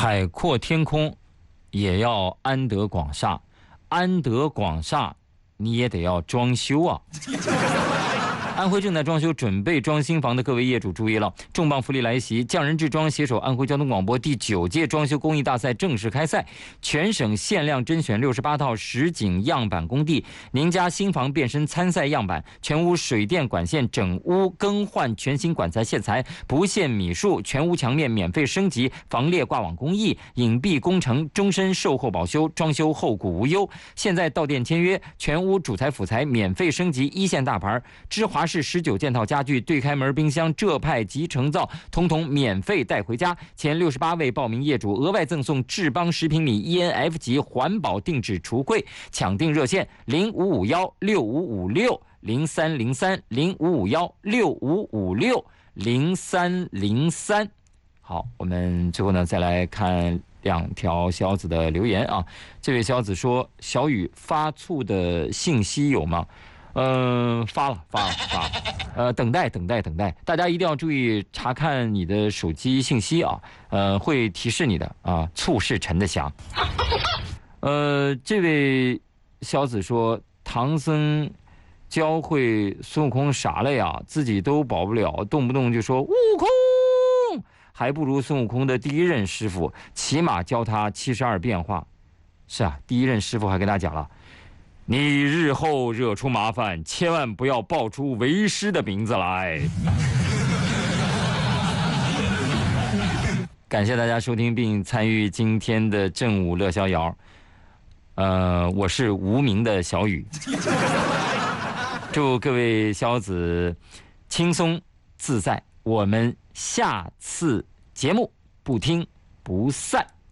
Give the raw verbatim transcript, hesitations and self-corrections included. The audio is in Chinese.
海阔天空也要安得广厦，安得广厦你也得要装修啊。安徽正在装修、准备装新房的各位业主注意了，重磅福利来袭！匠人制装携手安徽交通广播第九届装修工艺大赛正式开赛，全省限量甄选六十八套实景样板工地，您家新房变身参赛样板，全屋水电管线整屋更换全新管材线材，不限米数，全屋墙面免费升级，防裂挂网工艺，隐蔽工程，终身售后保修，装修后顾无忧。现在到店签约，全屋主材辅材免费升级，一线大牌芝华士十九件套家具、对开门冰箱、浙派集成灶，统统免费带回家。前六十八位报名业主额外赠送智邦食品米 E N F 级环保定制橱柜，抢订热线零五五幺六五五六零三零三零五五幺六五五六零三零三。好，我们最后呢再来看两条小子的留言啊。这位小子说：“小雨发醋的信息有吗？”嗯、呃，发了，发了，发了。呃，等待，等待，等待。大家一定要注意查看你的手机信息啊，呃，会提示你的啊。醋是陈的祥。呃，这位小子说，唐僧教会孙悟空傻了呀，自己都保不了，动不动就说悟空，还不如孙悟空的第一任师傅，起码教他七十二变化。是啊，第一任师傅还跟他讲了。你日后惹出麻烦，千万不要报出为师的名字来。感谢大家收听并参与今天的正午乐逍遥。呃，我是无名的小雨。祝各位小子轻松自在。我们下次节目不听不散。